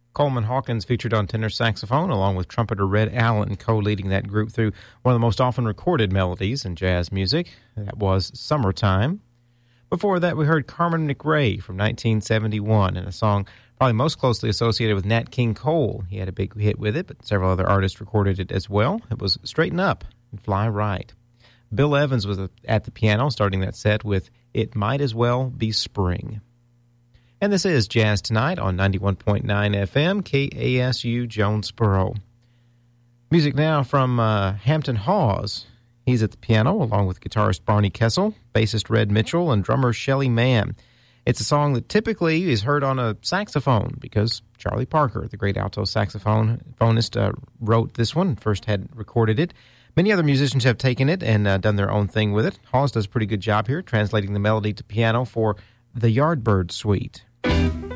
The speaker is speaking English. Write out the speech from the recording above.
Coleman Hawkins featured on tenor saxophone, along with trumpeter Red Allen co-leading that group through one of the most often recorded melodies in jazz music. That was Summertime. Before that, we heard Carmen McRae from 1971 in a song probably most closely associated with Nat King Cole. He had a big hit with it, but several other artists recorded it as well. It was Straighten Up and Fly Right. Bill Evans was at the piano, starting that set with It Might As Well Be Spring. And this is Jazz Tonight on 91.9 FM, KASU Jonesboro. Music now from Hampton Hawes. He's at the piano, along with guitarist Barney Kessel, bassist Red Mitchell, and drummer Shelly Mann. It's a song that typically is heard on a saxophone because Charlie Parker, the great alto saxophonist, wrote this one, first had recorded it. Many other musicians have taken it and done their own thing with it. Hawes does a pretty good job here, translating the melody to piano for the Yardbird Suite.